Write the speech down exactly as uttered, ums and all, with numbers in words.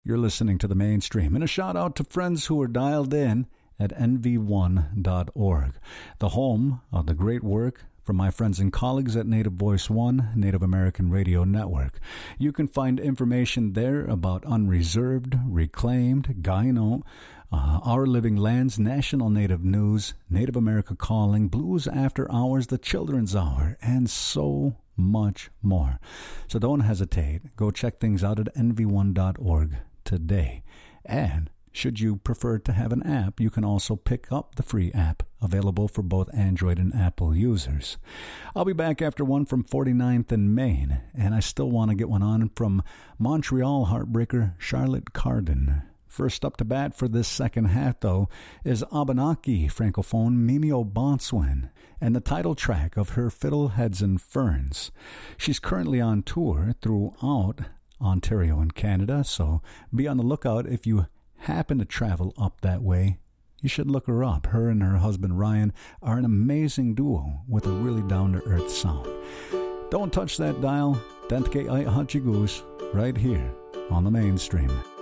You're listening to the Mainstream. And a shout out to friends who are dialed in at N V one dot org, the home of the great work from my friends and colleagues at Native Voice One, Native American Radio Network. You can find information there about Unreserved, Reclaimed, Gaino, uh, Our Living Lands, National Native News, Native America Calling, Blues After Hours, The Children's Hour, and so much more. So don't hesitate. Go check things out at N V one dot org today. And should you prefer to have an app, you can also pick up the free app available for both Android and Apple users. I'll be back after one from forty-ninth and Main, and I still want to get one on from Montreal heartbreaker Charlotte Cardin. First up to bat for this second half, though, is Abenaki Francophone Mimi O'Bonswin and the title track of her Fiddleheads and Ferns. She's currently on tour throughout Ontario and Canada, so be on the lookout if you happen to travel up that way. You should look her up. Her and her husband Ryan are an amazing duo with a really down-to-earth sound. Don't touch that dial. Dentke ai Hachigus right here on the Mainstream.